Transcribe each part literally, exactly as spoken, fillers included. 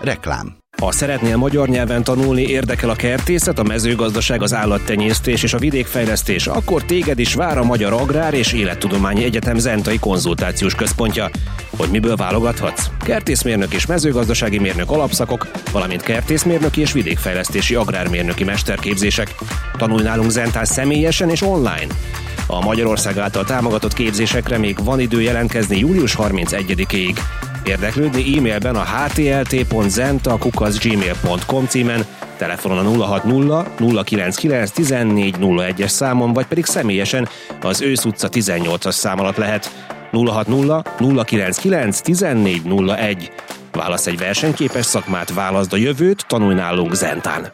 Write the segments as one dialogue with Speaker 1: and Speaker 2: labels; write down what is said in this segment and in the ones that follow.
Speaker 1: Reklám.
Speaker 2: Ha szeretnél magyar nyelven tanulni, érdekel a kertészet, a mezőgazdaság, az állattenyésztés és a vidékfejlesztés, akkor téged is vár a Magyar Agrár és Élettudományi Egyetem Zentai Konzultációs Központja. Hogy miből válogathatsz? Kertészmérnök és mezőgazdasági mérnök alapszakok, valamint kertészmérnöki és vidékfejlesztési agrármérnöki mesterképzések. Tanulj nálunk Zentán személyesen és online. A Magyarország által támogatott képzésekre még van idő jelentkezni július harmincegyedikéig. Érdeklődni e-mailben a htlt pont zenta kukac gmail pont com címen, telefonon a nulla hat nulla nulla kilenc kilenc tizennégy nulla egyes számon, vagy pedig személyesen az Ősz utca tizennyolcas szám alatt lehet. nulla hat nulla nulla kilenc kilenc tizennégy nulla egy. Válasz egy versenyképes szakmát, válaszd a jövőt, tanulj nálunk Zentán.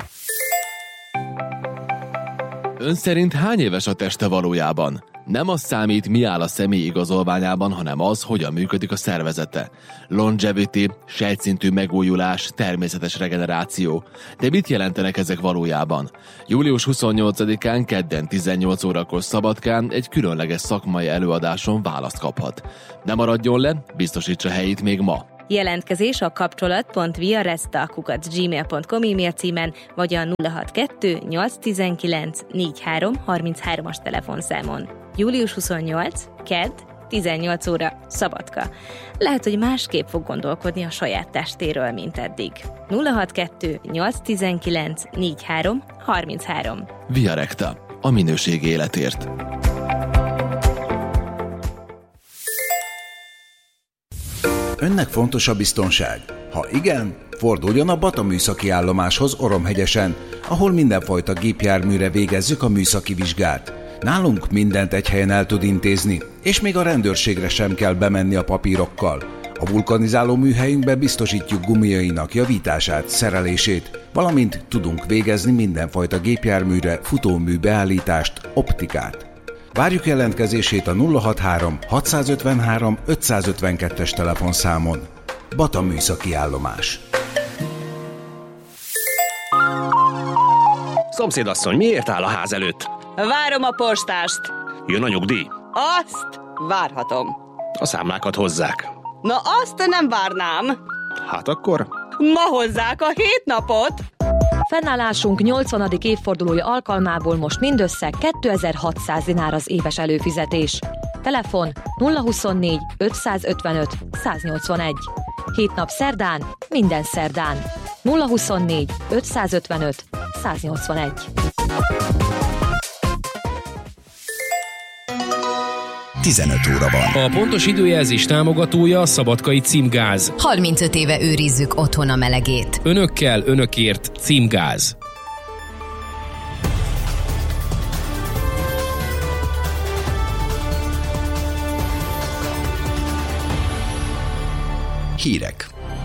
Speaker 3: Ön szerint hány éves a teste valójában? Nem az számít, mi áll a személy igazolványában, hanem az, hogyan működik a szervezete. Longevity, sejtszintű megújulás, természetes regeneráció. De mit jelentenek ezek valójában? július huszonnyolcadikán kedden tizennyolc órakor Szabadkán egy különleges szakmai előadáson választ kaphat. Ne maradjon le, biztosítsa helyét még ma.
Speaker 4: Jelentkezés a kapcsolat pont viaresta kukac gmail pont com e-mail címen, vagy a nulla hat kettő nyolc tizenkilenc negyvenhárom harminchárom-as telefonszámon. július huszonnyolc, kedd, tizennyolc óra, Szabadka. Lehet, hogy másképp fog gondolkodni a saját testéről, mint eddig. nulla hat kettő nyolc tizenkilenc negyvenhárom harminchárom.
Speaker 3: Viarecta, a minőség életért.
Speaker 1: Önnek fontos a biztonság? Ha igen, forduljon a Bata műszaki állomáshoz Oromhegyesen, ahol mindenfajta gépjárműre végezzük a műszaki vizsgát. Nálunk mindent egy helyen el tud intézni, és még a rendőrségre sem kell bemenni a papírokkal. A vulkanizáló műhelyünkben biztosítjuk gumiainak javítását, szerelését, valamint tudunk végezni mindenfajta gépjárműre futómű beállítást, optikát. Várjuk jelentkezését a nulla hatvanhárom hatszázötvenhárom ötszázötvenkettes telefonszámon. Bata műszaki állomás.
Speaker 2: Szomszédasszony, miért áll a ház előtt?
Speaker 5: Várom a postást.
Speaker 2: Jön a nyugdíj?
Speaker 5: Azt várhatom.
Speaker 2: A számlákat hozzák.
Speaker 5: Na azt nem várnám.
Speaker 2: Hát akkor?
Speaker 5: Ma hozzák a hét napot.
Speaker 6: Fennállásunk nyolcvanadik évfordulója alkalmából most mindössze kétezer-hatszáz dinár az éves előfizetés. Telefon nulla huszonnégy ötszázötvenöt száznyolcvanegy. Hét nap szerdán, minden szerdán. nulla huszonnégy ötszázötvenöt száznyolcvanegy.
Speaker 1: tizenöt óra van.
Speaker 7: A pontos időjelzés támogatója a Szabadkai Címgáz.
Speaker 8: harmincöt éve őrizzük otthon a melegét.
Speaker 7: Önökkel, önökért Címgáz.
Speaker 1: Hírek.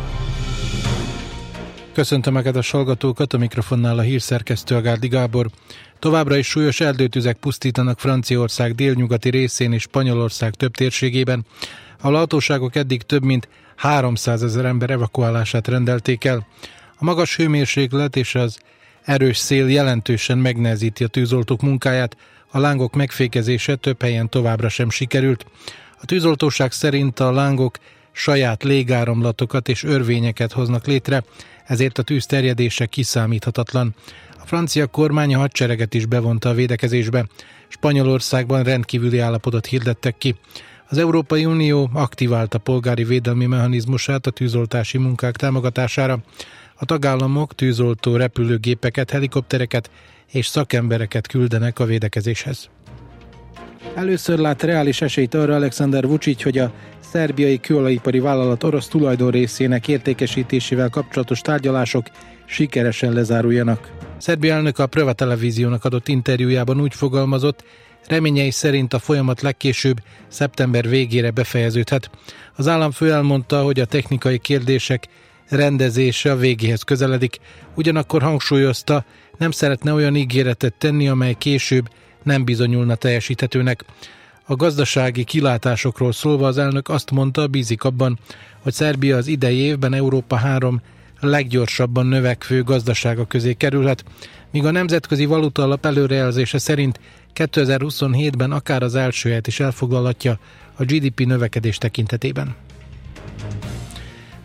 Speaker 9: Köszöntöm a kedves hallgatókat, a mikrofonnál a hírszerkesztő Agárdi Gábor. Továbbra is súlyos erdőtüzek pusztítanak Franciaország délnyugati részén és Spanyolország több térségében. A hatóságok eddig több mint háromszázezer ember evakuálását rendelték el. A magas hőmérséklet és az erős szél jelentősen megnehezíti a tűzoltók munkáját, a lángok megfékezése több helyen továbbra sem sikerült. A tűzoltóság szerint a lángok saját légáramlatokat és örvényeket hoznak létre, ezért a tűz terjedése kiszámíthatatlan. A francia kormány a hadsereget is bevonta a védekezésbe. Spanyolországban rendkívüli állapotot hirdettek ki. Az Európai Unió aktiválta polgári védelmi mechanizmusát a tűzoltási munkák támogatására. A tagállamok tűzoltó repülőgépeket, helikoptereket és szakembereket küldenek a védekezéshez. Először lát reális esélyt arra Alexander Vučić, hogy a szerbiai kőolajipari vállalat orosz tulajdonrészének értékesítésével kapcsolatos tárgyalások sikeresen lezáruljanak. Szerbia elnök a Prva televíziónak adott interjújában úgy fogalmazott, reményei szerint a folyamat legkésőbb szeptember végére befejeződhet. Az államfő elmondta, hogy a technikai kérdések rendezése a végéhez közeledik, ugyanakkor hangsúlyozta, nem szeretne olyan ígéretet tenni, amely később nem bizonyulna teljesíthetőnek. A gazdasági kilátásokról szólva az elnök azt mondta, bízik abban, hogy Szerbia az idei évben Európa három leggyorsabban növekvő gazdasága közé kerülhet, míg a Nemzetközi Valutaalap előrejelzése szerint kétezer-huszonhétben akár az első helyet is elfoglalhatja a gé dé pé növekedés tekintetében.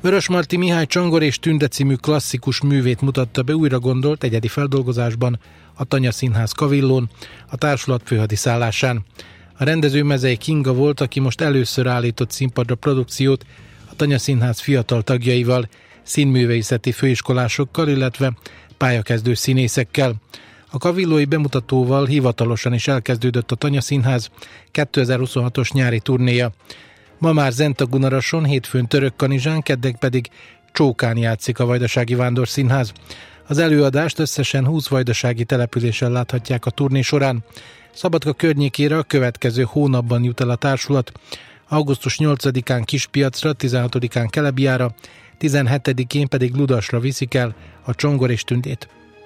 Speaker 9: Vörösmarty Mihály Csongor és Tünde című klasszikus művét mutatta be újra gondolt egyedi feldolgozásban a Tanya Színház Kavillón, a társulat főhadiszállásán. A rendező Mezei Kinga volt, aki most először állított színpadra produkciót a Tanya Színház fiatal tagjaival, színművészeti főiskolásokkal, illetve pályakezdő színészekkel. A kavillói bemutatóval hivatalosan is elkezdődött a Tanya Színház kétezer-huszonhatos nyári turnéja. Ma már Zentagunarason, hétfőn Törökkanizsán, kedden pedig Csókán játszik a Vajdasági Vándorszínház. Az előadást összesen húsz vajdasági településen láthatják a turné során. Szabadka környékére a következő hónapban jut el a társulat. augusztus nyolcadikán Kispiacra, tizenhatodikán Kelebiára, tizenhetedikén pedig Ludasra viszik el a Csongor és Tündét.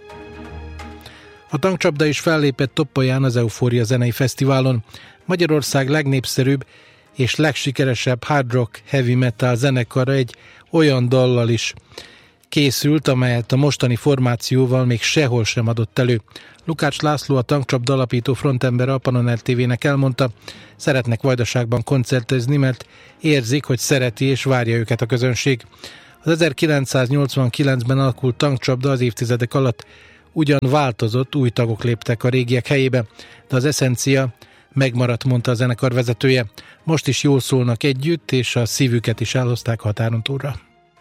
Speaker 9: A tankcsapda is fellépett Topolyán az Eufória zenei fesztiválon. Magyarország legnépszerűbb és legsikeresebb hard rock heavy metal zenekara egy olyan dallal is készült, amelyet a mostani formációval még sehol sem adott elő. Lukács László, a tankcsapda alapító frontember a Pannon er té vének elmondta, szeretnek Vajdaságban koncertezni, mert érzik, hogy szereti és várja őket a közönség. Az ezerkilencszáznyolcvankilencben alakult tankcsapda az évtizedek alatt ugyan változott, új tagok léptek a régiek helyébe, de az eszencia megmaradt, mondta a zenekar vezetője. Most is jól szólnak együtt, és a szívüket is elhozták határon túlra.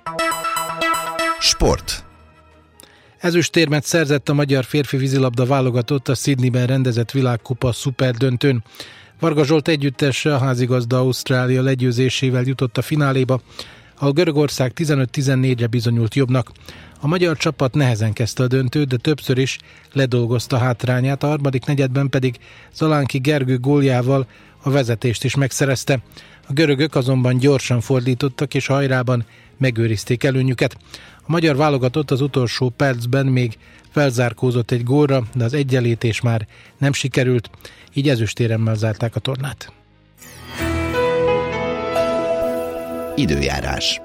Speaker 1: Sport.
Speaker 9: Ezüstérmet szerzett a magyar férfi vízilabda válogatott a Sydneyben rendezett világkupa szuperdöntőn. Varga Zsolt együttese, a házigazda Ausztrália legyőzésével jutott a fináléba, ahol Görögország tizenöt tizennégyre bizonyult jobbnak. A magyar csapat nehezen kezdte a döntőt, de többször is ledolgozta hátrányát, a harmadik negyedben pedig Zalánki Gergő góljával a vezetést is megszerezte. A görögök azonban gyorsan fordítottak, és hajrában megőrizték előnyüket. A magyar válogatott az utolsó percben még felzárkózott egy gólra, de az egyenlítés már nem sikerült, így ezüstéremmel zárták a tornát.
Speaker 1: Időjárás.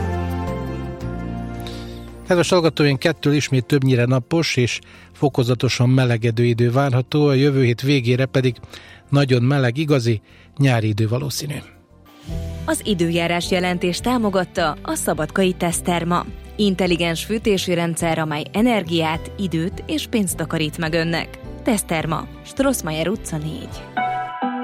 Speaker 9: Kedves hallgatóink, kettől ismét többnyire napos és fokozatosan melegedő idő várható, a jövő hét végére pedig nagyon meleg, igazi nyári idő valószínű.
Speaker 4: Az időjárás jelentés támogatta a Szabadkai Teszterma. Intelligens fűtési rendszer, amely energiát, időt és pénzt takarít meg önnek. Teszterma, Strossmayer utca négy.